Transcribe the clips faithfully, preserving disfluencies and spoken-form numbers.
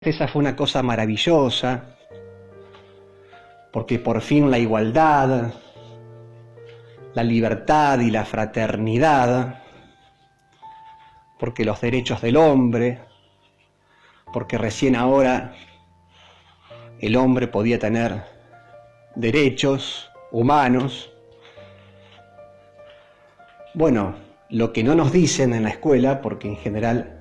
Esa fue una cosa maravillosa, porque por fin la igualdad, la libertad y la fraternidad, porque los derechos del hombre, porque recién ahora el hombre podía tener derechos humanos. Bueno, lo que no nos dicen en la escuela, porque en general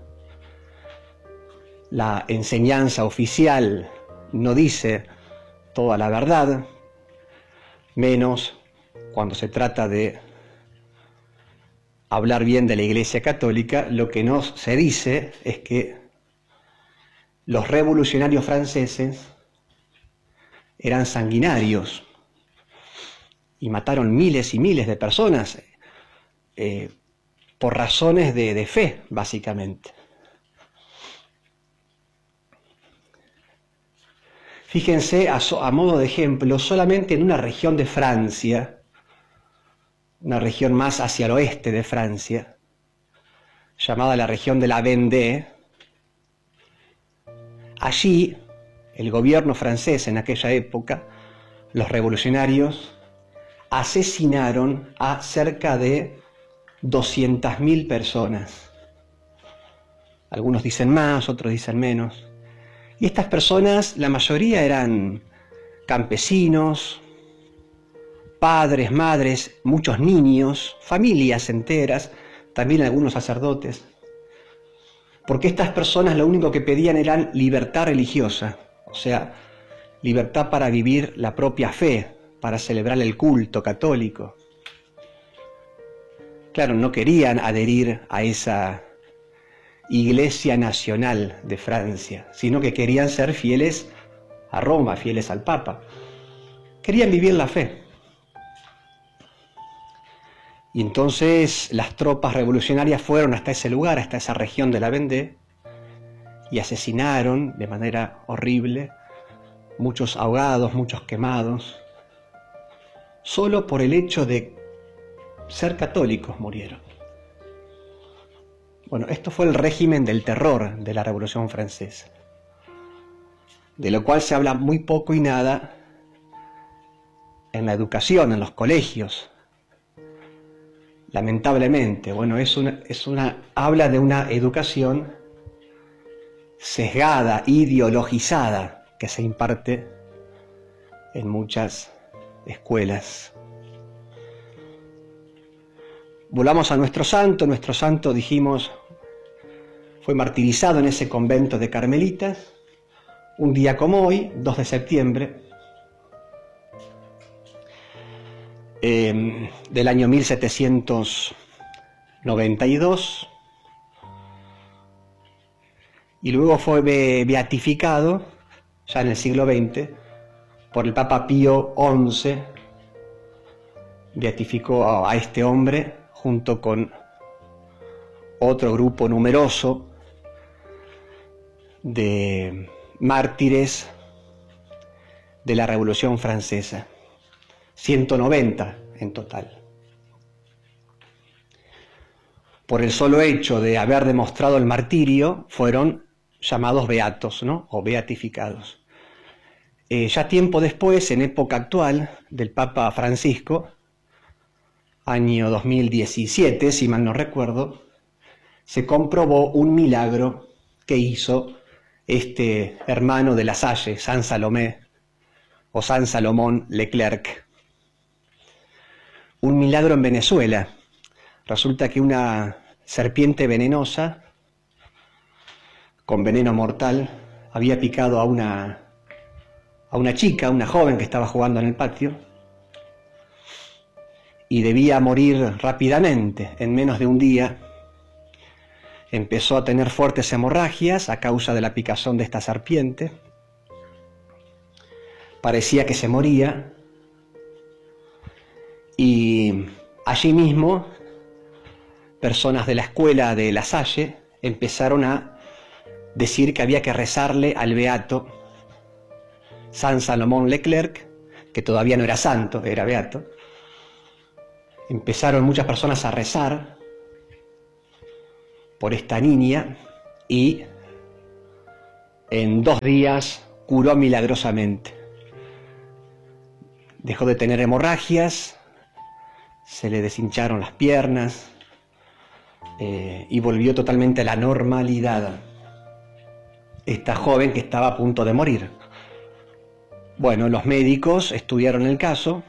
la enseñanza oficial no dice toda la verdad, menos cuando se trata de hablar bien de la Iglesia Católica. Lo que no se dice es que los revolucionarios franceses eran sanguinarios y mataron miles y miles de personas eh, por razones de, de fe, básicamente. Fíjense, a, so, a modo de ejemplo, solamente en una región de Francia, una región más hacia el oeste de Francia, llamada la región de la Vendée, allí el gobierno francés en aquella época, los revolucionarios, asesinaron a cerca de doscientas mil personas. Algunos dicen más, otros dicen menos. Y estas personas, la mayoría eran campesinos, padres, madres, muchos niños, familias enteras, también algunos sacerdotes. Porque estas personas lo único que pedían era libertad religiosa, o sea, libertad para vivir la propia fe, para celebrar el culto católico. Claro, no querían adherir a esa Iglesia Nacional de Francia, sino que querían ser fieles a Roma, fieles al Papa. Querían vivir la fe. Y entonces las tropas revolucionarias fueron hasta ese lugar, hasta esa región de la Vendée, y asesinaron de manera horrible, muchos ahogados, muchos quemados, solo por el hecho de ser católicos murieron. Bueno, esto fue el régimen del terror de la Revolución Francesa, de lo cual se habla muy poco y nada en la educación, en los colegios. Lamentablemente, bueno, es una, es una, habla de una educación sesgada, ideologizada, que se imparte en muchas escuelas. Volvamos a nuestro santo. Nuestro santo, dijimos, fue martirizado en ese convento de carmelitas, un día como hoy, dos de septiembre, eh, del año mil setecientos noventa y dos, y luego fue be beatificado, ya en el siglo veinte, por el Papa Pío once, beatificó a, a este hombre, junto con otro grupo numeroso de mártires de la Revolución Francesa, ciento noventa en total. Por el solo hecho de haber demostrado el martirio, fueron llamados beatos, ¿no? O beatificados. Eh, ya tiempo después, en época actual, del Papa Francisco, año dos mil diecisiete, si mal no recuerdo, se comprobó un milagro que hizo este hermano de La Salle, San Salomé, o San Salomón Leclerc. Un milagro en Venezuela. Resulta que una serpiente venenosa, con veneno mortal, había picado a una, a una chica, una joven que estaba jugando en el patio, y debía morir rápidamente, en menos de un día. Empezó a tener fuertes hemorragias a causa de la picazón de esta serpiente. Parecía que se moría. Y allí mismo, personas de la escuela de La Salle empezaron a decir que había que rezarle al beato San Salomón Leclerc, que todavía no era santo, era beato. Empezaron muchas personas a rezar por esta niña y en dos días curó milagrosamente. Dejó de tener hemorragias, se le deshincharon las piernas eh, y volvió totalmente a la normalidad. Esta joven que estaba a punto de morir. Bueno, los médicos estudiaron el caso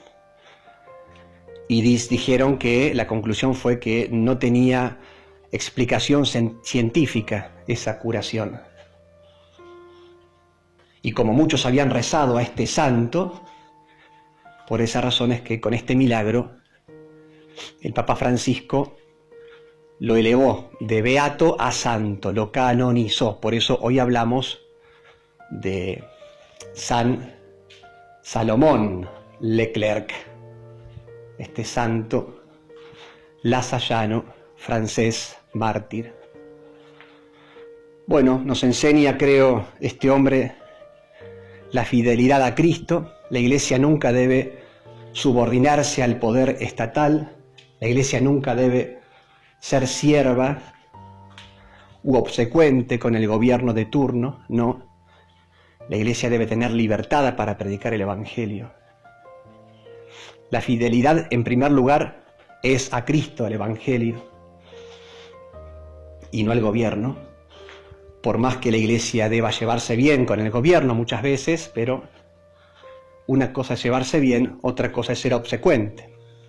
y dijeron que la conclusión fue que no tenía explicación científica esa curación. Y como muchos habían rezado a este santo, por esa razón es que con este milagro el Papa Francisco lo elevó de beato a santo, lo canonizó. Por eso hoy hablamos de San Salomón Leclerc, este santo lasallano francés mártir. Bueno, nos enseña, creo, este hombre la fidelidad a Cristo. La Iglesia nunca debe subordinarse al poder estatal, la Iglesia nunca debe ser sierva u obsecuente con el gobierno de turno, no. La Iglesia debe tener libertad para predicar el Evangelio. La fidelidad, en primer lugar, es a Cristo, al Evangelio, y no al gobierno, por más que la Iglesia deba llevarse bien con el gobierno muchas veces, pero una cosa es llevarse bien, otra cosa es ser obsecuente.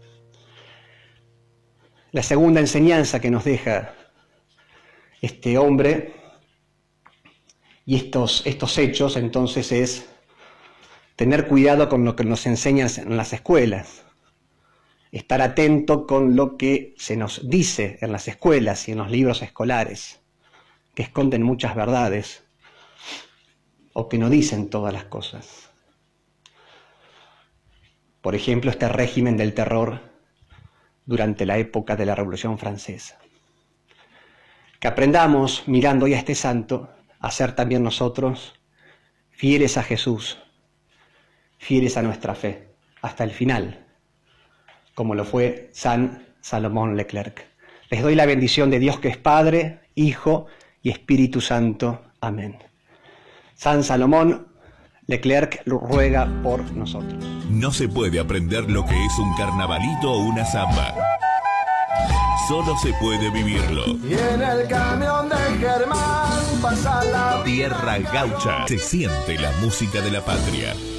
La segunda enseñanza que nos deja este hombre y estos, estos hechos, entonces, es tener cuidado con lo que nos enseñan en las escuelas, estar atento con lo que se nos dice en las escuelas y en los libros escolares, que esconden muchas verdades o que no dicen todas las cosas. Por ejemplo, este régimen del terror durante la época de la Revolución Francesa. Que aprendamos, mirando hoy a este santo, a ser también nosotros fieles a Jesús, fieles a nuestra fe, hasta el final, como lo fue San Salomón Leclerc. Les doy la bendición de Dios que es Padre, Hijo y Espíritu Santo. Amén. San Salomón Leclerc ruega por nosotros. No se puede aprender lo que es un carnavalito o una samba. Solo se puede vivirlo. Y en el camión de Germán pasa la Tierra Gaucha. Se siente la música de la patria.